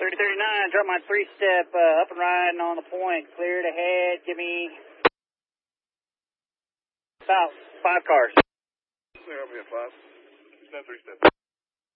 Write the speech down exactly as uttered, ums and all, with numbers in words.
thirty thirty-nine, drop my three-step uh, up and riding on the point. Cleared ahead. Give me about five cars. Clear up here, five. Stand three-step.